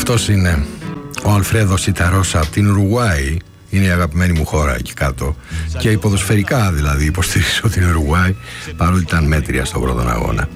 Αυτός είναι ο Αλφρέδο Σιταρόσα από την Ουρουγουάη. Είναι η αγαπημένη μου χώρα εκεί κάτω. Και υποδοσφαιρικά δηλαδή υποστηρίζω την Ουρουγουάη, παρότι ήταν μέτρια στον πρώτον αγώνα.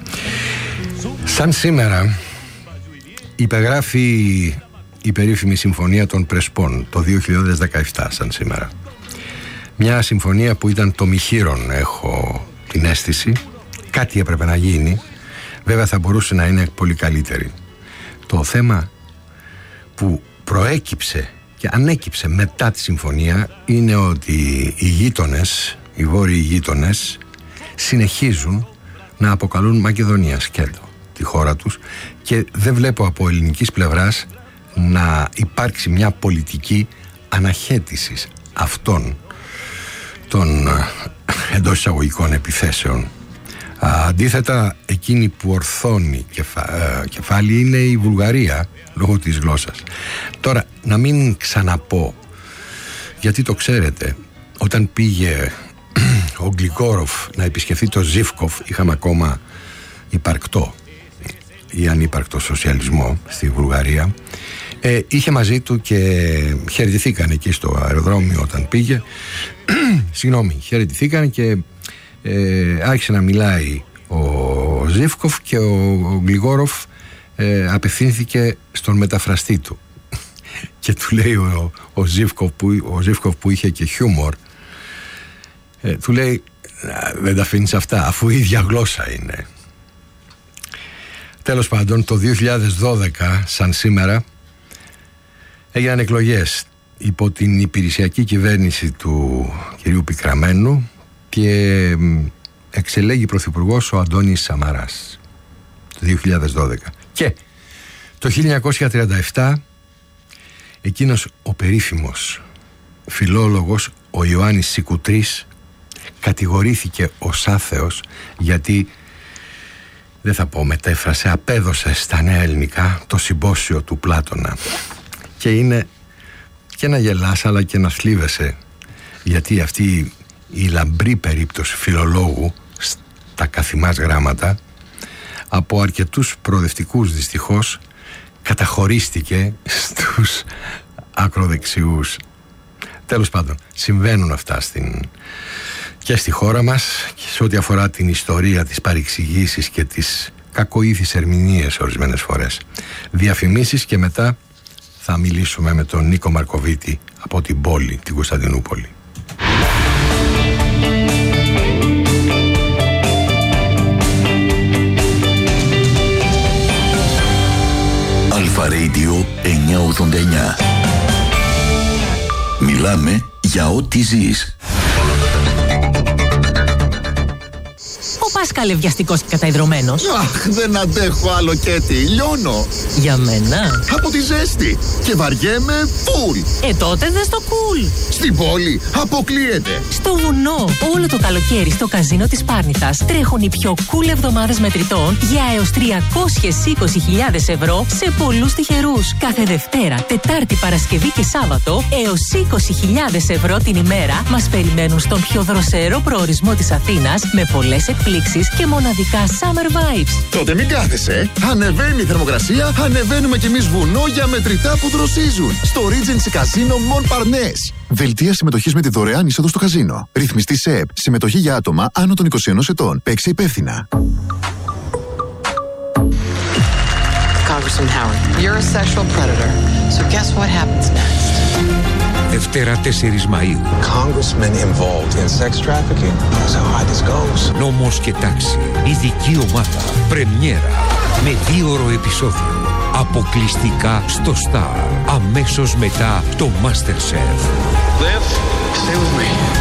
Σαν σήμερα υπεγράφει η περίφημη Συμφωνία των Πρεσπών το 2017, σαν σήμερα. Μια συμφωνία που ήταν το μοιχείρον, έχω την αίσθηση. Κάτι έπρεπε να γίνει. Βέβαια θα μπορούσε να είναι πολύ καλύτερη. Το θέμα που προέκυψε και ανέκυψε μετά τη συμφωνία είναι ότι οι γείτονες, οι βόρειοι γείτονες, συνεχίζουν να αποκαλούν Μακεδονία σκέτο τη χώρα τους και δεν βλέπω από ελληνικής πλευράς να υπάρξει μια πολιτική αναχέτησης αυτών των εντός εισαγωγικών επιθέσεων. Αντίθετα, εκείνη που ορθώνει κεφάλι είναι η Βουλγαρία λόγω της γλώσσας. Τώρα, να μην ξαναπώ, γιατί το ξέρετε, όταν πήγε ο Γκλικόροφ να επισκεφθεί το Ζίβκοφ, είχαμε ακόμα υπαρκτό ή ανύπαρκτο σοσιαλισμό στη Βουλγαρία, είχε μαζί του και χαιρετηθήκαν εκεί στο αεροδρόμιο όταν πήγε. Χαιρετηθήκαν και άρχισε να μιλάει ο Ζίβκοφ και ο Γκλικόροφ απευθύνθηκε στον μεταφραστή του και του λέει ο Ζίβκοφ που είχε και χιούμορ, του λέει δεν τα αφήνεις αυτά αφού η ίδια γλώσσα είναι. Τέλος πάντων, το 2012 σαν σήμερα έγιναν εκλογές υπό την υπηρεσιακή κυβέρνηση του κυρίου Πικραμένου και εξελέγει πρωθυπουργός ο Αντώνης Σαμαράς το 2012. Και το 1937 εκείνος ο περίφημος φιλόλογος ο Ιωάννης Σικουτρής κατηγορήθηκε ως άθεος γιατί, δεν θα πω μετέφρασε, απέδωσε στα νέα ελληνικά το συμπόσιο του Πλάτωνα. Και είναι και να γελάς αλλά και να θλίβεσαι, γιατί αυτή η λαμπρή περίπτωση φιλολόγου στα καθημάς γράμματα από αρκετούς προοδευτικούς δυστυχώς καταχωρίστηκε στους ακροδεξιούς. Τέλος πάντων, συμβαίνουν αυτά και στη χώρα μας και σε ό,τι αφορά την ιστορία της παρεξηγήσεις και τις κακοήθεις ερμηνείες ορισμένες φορές. Διαφημίσεις και μετά θα μιλήσουμε με τον Νίκο Μαρκοβίτη από την πόλη, την Κωνσταντινούπολη. Αλφα Radio 989. Μιλάμε για ό,τι ζεις. Ο Πάσχαλε βιαστικός και καταϊδρωμένος. Αχ, δεν αντέχω άλλο Κέτι, λιώνω. Για μένα. Από τη ζέστη και βαριέμαι φουλ. Τότε δες το κουλ. Στην πόλη αποκλείεται. Στο βουνό, όλο το καλοκαίρι στο καζίνο της Πάρνηθας τρέχουν οι πιο cool εβδομάδες μετρητών για έως 320.000 ευρώ σε πολλούς τυχερούς. Κάθε Δευτέρα, Τετάρτη, Παρασκευή και Σάββατο έως 20.000 ευρώ την ημέρα μας περιμένουν στον πιο δροσερό προορισμό της Αθήνας με πολλές εκπλήξεις και μοναδικά summer vibes. Τότε μην κάθεσαι. Ανεβαίνει η θερμοκρασία, ανεβαίνουμε κι εμείς βουνό για μετρητά που δροσίζουν. Στο Regency Casino Montparnasse. Δελτία συμμετοχής με τη δωρεάν είσοδο στο καζίνο. Ρυθμιστή ΣΕΠ. Συμμετοχή για άτομα άνω των 21 ετών. Παίξε υπεύθυνα. Congressman Howard, you're a sexual predator. So guess what happens next? Δευτέρα 4 Μαΐου. Congressmen involved in sex trafficking. That's how high this goes. Νόμος και τάξη. Ειδική ομάδα. Πρεμιέρα. Με 2ωρο επεισόδιο. Αποκλειστικά στο Star. Αμέσως μετά το MasterChef. Liv, stay with me.